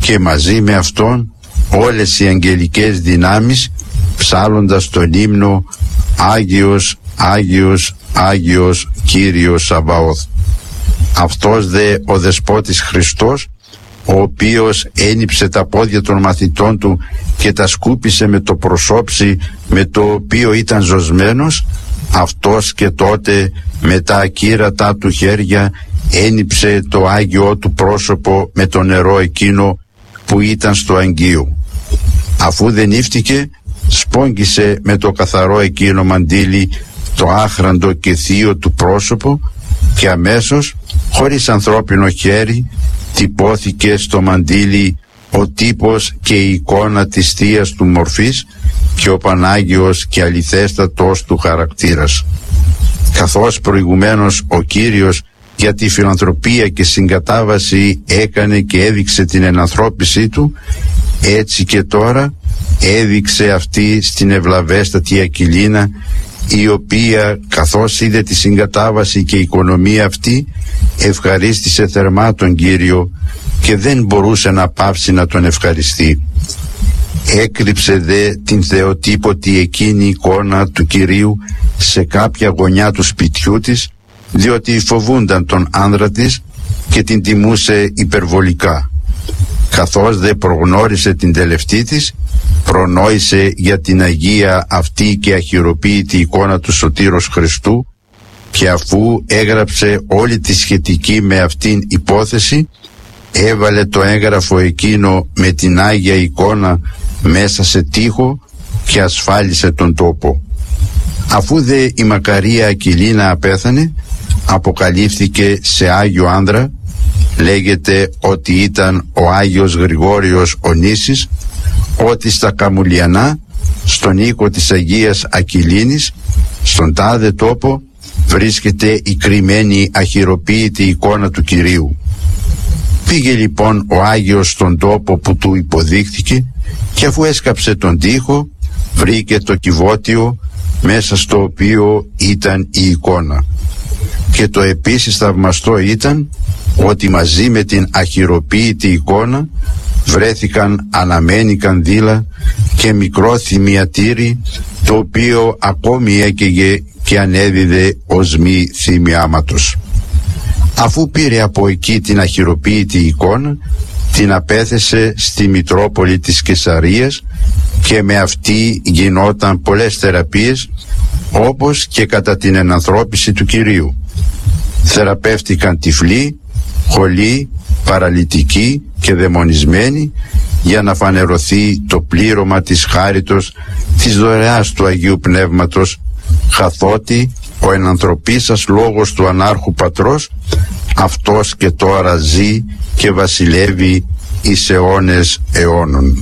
και μαζί με αυτόν όλες οι αγγελικές δυνάμεις ψάλλοντας τον ύμνο «Άγιος, Άγιος, Άγιος Κύριος Σαβαώθ». Αυτός δε ο Δεσπότης Χριστός, ο οποίος ένιψε τα πόδια των μαθητών του και τα σκούπισε με το προσώψη με το οποίο ήταν ζωσμένος, αυτός και τότε με τα ακύρατά του χέρια ένιψε το Άγιό του πρόσωπο με το νερό εκείνο που ήταν στο αγγείο. Αφού δεν νύφτηκε, σπόγγισε με το καθαρό εκείνο μαντίλι το άχραντο και θείο του πρόσωπο και αμέσως, χωρίς ανθρώπινο χέρι, τυπώθηκε στο μαντίλι ο τύπος και η εικόνα της θείας του μορφής και ο Πανάγιος και αληθέστατος του χαρακτήρας. Καθώς προηγουμένως ο Κύριος για τη φιλανθρωπία και συγκατάβαση έκανε και έδειξε την ενανθρώπισή του, έτσι και τώρα έδειξε αυτή στην ευλαβέστατη Ακυλίνα, η οποία καθώς είδε τη συγκατάβαση και η οικονομία αυτή, ευχαρίστησε θερμά τον Κύριο και δεν μπορούσε να πάψει να τον ευχαριστεί. Έκρυψε δε την θεοτύπωτη εκείνη εικόνα του Κυρίου σε κάποια γωνιά του σπιτιού της, διότι φοβούνταν τον άνδρα της και την τιμούσε υπερβολικά. Καθώς δε προγνώρισε την τελευταία της, προνόησε για την Αγία αυτή και αχειροποίητη εικόνα του Σωτήρος Χριστού, και αφού έγραψε όλη τη σχετική με αυτήν υπόθεση, έβαλε το έγγραφο εκείνο με την Άγια εικόνα μέσα σε τοίχο και ασφάλισε τον τόπο. Αφού δε η μακαρία Ακυλίνα απέθανε, αποκαλύφθηκε σε Άγιο άνδρα, λέγεται ότι ήταν ο Άγιος Γρηγόριος ο Νήσης, ότι στα Καμουλιανά, στον οίκο της Αγίας Ακυλίνης, στον τάδε τόπο βρίσκεται η κρυμμένη αχειροποίητη εικόνα του Κυρίου. Πήγε λοιπόν ο Άγιος στον τόπο που του υποδείχθηκε και αφού έσκαψε τον τοίχο, βρήκε το κυβότιο μέσα στο οποίο ήταν η εικόνα. Και το επίσης θαυμαστό ήταν ότι μαζί με την αχειροποίητη εικόνα βρέθηκαν αναμένη κανδύλα και μικρό θυμιατήρι, το οποίο ακόμη έκαιγε και ανέδιδε οσμή θυμιάματος. Αφού πήρε από εκεί την αχειροποίητη εικόνα, την απέθεσε στη Μητρόπολη της Καισαρίας και με αυτή γινόταν πολλές θεραπείες, όπως και κατά την ενανθρώπιση του Κυρίου. Θεραπεύτηκαν τυφλοί, χολοί, παραλυτικοί και δαιμονισμένοι, για να φανερωθεί το πλήρωμα της χάριτος της δωρεάς του Αγίου Πνεύματος, καθότι ο ενανθρωπίσας λόγος του Ανάρχου Πατρός, αυτός και τώρα ζει και βασιλεύει εις αιώνες αιώνων.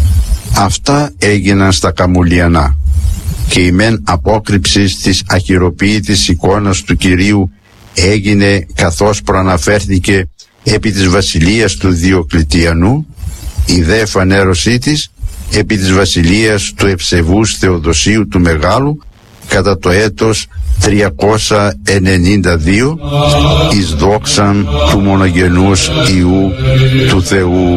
Αυτά έγιναν στα Καμουλιανά, και η μεν απόκρυψη της αχειροποίητης εικόνας του Κυρίου έγινε καθώς προαναφέρθηκε επί της βασιλείας του Διοκλητιανού, η δε φανέρωσή της επί της βασιλείας του Ευσεβούς Θεοδοσίου του Μεγάλου κατά το έτος 392 εις δόξαν του μονογενούς Υιού του Θεού.